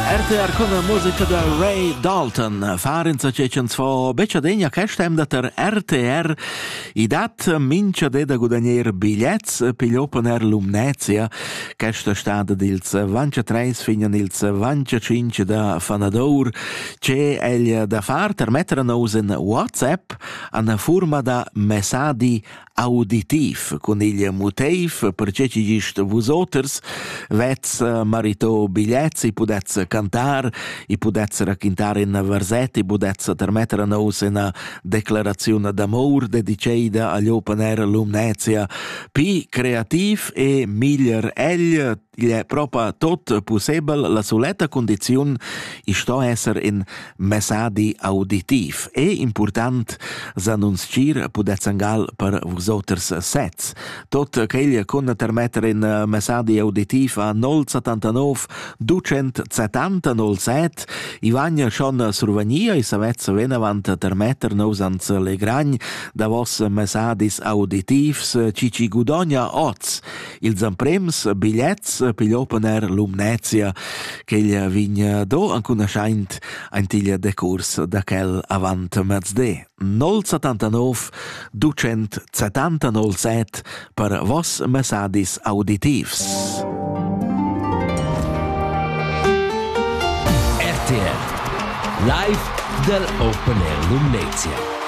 RTR con la musica da Ray Dalton. Farenza cecens fo becciadegna che stem da ter RTR I dat mincha de da guadagner bigliets pigliopener Lumnezia che sta stada dils 23 fino dils 25 da Fanador c'è eglia da far ter mettere nos in WhatsApp una forma da messadi auditiv con il motiv per ce ci gist vosoters vets marito bigliets I pudets cantar I pudets raccontar in versetti pudets termettere nos in una declarazione d'amor dedicata agli open air Lumnezia pi creativ e miglior egl è proprio tot possibile la soleta condizione sto esser in messadi auditiv e important s'annunciar pudets angal per vosoters sets tot che con termettere in messadi auditiv a 079 270 07 I vagna schon survenia I savets venavant termetter nos ans le gragn da vos messadis auditivs ci gudogna oz ils emprems bigliets per l'open air Lumnezia che gli vigna do ancuna scheint ein tiglia de curs da quel avant mezzde 079 270 07 per vos messadis auditivs. RTR Live dal Open Air Lumnezia.